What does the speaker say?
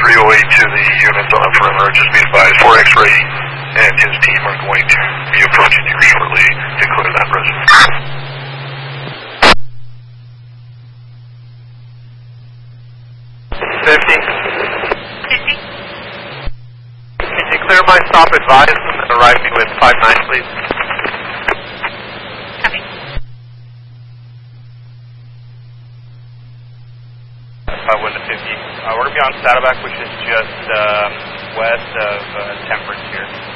308 to the units on the perimeter. Just be advised, 4 X-ray and his team are going to be approaching you shortly to clear that residence. 50. Can you clear my stop advise and arrive me with 59, please? Coming. 1 to 50. We're going to be on Saddleback, which is just west of Temperance here.